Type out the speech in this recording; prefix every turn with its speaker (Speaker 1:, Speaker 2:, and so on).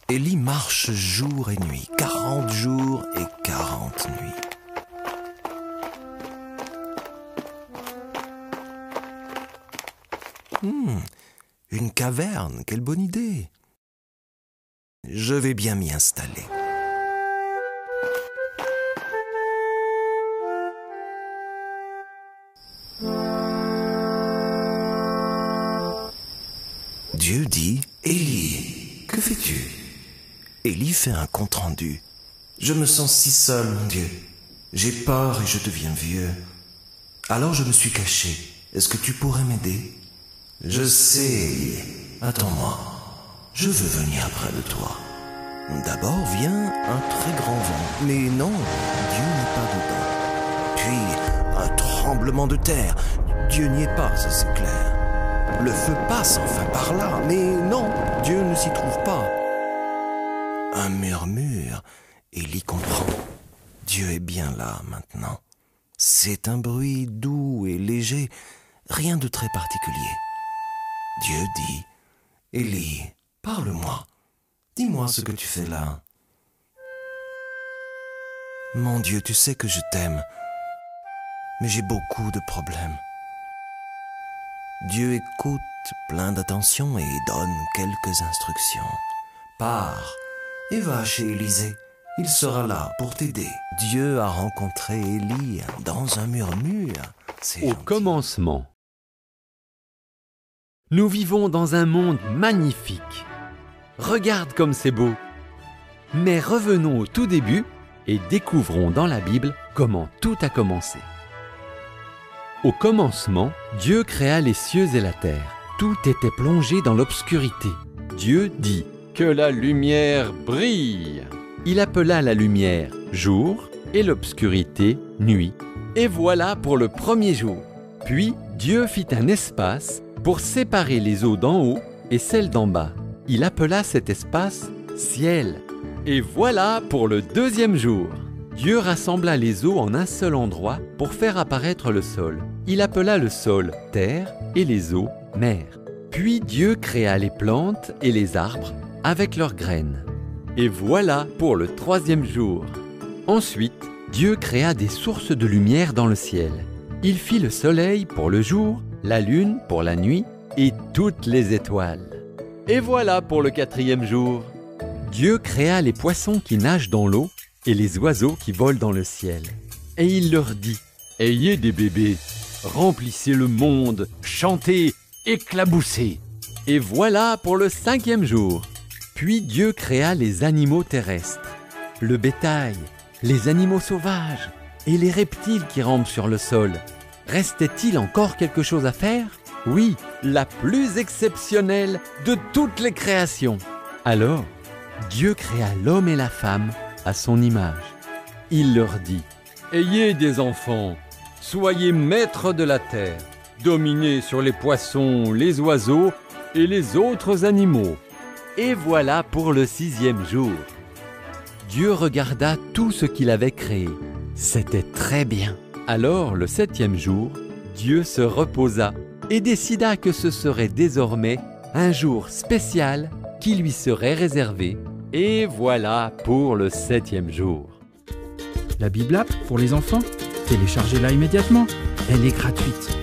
Speaker 1: Élie marche jour et nuit, 40 jours et 40 nuits. Une caverne, quelle bonne idée. Je vais bien m'y installer. Dieu dit, Élie, que fais-tu? Élie fait un compte-rendu. Je me sens si seul, mon Dieu. J'ai peur et je deviens vieux. Alors je me suis caché. Est-ce que tu pourrais m'aider? Je sais, Élie. Attends-moi. Je veux venir près de toi. D'abord vient un très grand vent. Mais non, Dieu n'est pas dedans. Puis un tremblement de terre. Dieu n'y est pas, ça c'est clair. Le feu passe enfin par là, mais non, Dieu ne s'y trouve pas. Un murmure, Élie comprend. Dieu est bien là maintenant. C'est un bruit doux et léger, rien de très particulier. Dieu dit, Élie, parle-moi, dis-moi ce que tu fais là. Mon Dieu, tu sais que je t'aime, mais j'ai beaucoup de problèmes. Dieu écoute, plein d'attention et donne quelques instructions. Pars et va chez Élisée, il sera là pour t'aider. Dieu a rencontré Élie dans un murmure. C'est
Speaker 2: Au
Speaker 1: gentil.
Speaker 2: commencement. Nous vivons dans un monde magnifique. Regarde comme c'est beau. Mais revenons au tout début et découvrons dans la Bible comment tout a commencé. Au commencement, Dieu créa les cieux et la terre. Tout était plongé dans l'obscurité. Dieu dit que la lumière brille. Il appela la lumière jour et l'obscurité nuit. Et voilà pour le premier jour. Puis Dieu fit un espace pour séparer les eaux d'en haut et celles d'en bas. Il appela cet espace ciel. Et voilà pour le deuxième jour. Dieu rassembla les eaux en un seul endroit pour faire apparaître le sol. Il appela le sol terre et les eaux mer. Puis Dieu créa les plantes et les arbres avec leurs graines. Et voilà pour le troisième jour. Ensuite, Dieu créa des sources de lumière dans le ciel. Il fit le soleil pour le jour, la lune pour la nuit et toutes les étoiles. Et voilà pour le quatrième jour. Dieu créa les poissons qui nagent dans l'eau et les oiseaux qui volent dans le ciel. Et il leur dit, « Ayez des bébés, remplissez le monde, chantez, éclaboussez. » Et voilà pour le cinquième jour. Puis Dieu créa les animaux terrestres, le bétail, les animaux sauvages et les reptiles qui rampent sur le sol. Restait-il encore quelque chose à faire? Oui, la plus exceptionnelle de toutes les créations. Alors, Dieu créa l'homme et la femme à son image. Il leur dit, « Ayez des enfants, soyez maîtres de la terre, dominez sur les poissons, les oiseaux et les autres animaux. » Et voilà pour le sixième jour. Dieu regarda tout ce qu'il avait créé. C'était très bien. Alors, le septième jour, Dieu se reposa et décida que ce serait désormais un jour spécial qui lui serait réservé. Et voilà pour le septième jour.
Speaker 3: La Bible App pour les enfants, téléchargez-la immédiatement. Elle est gratuite.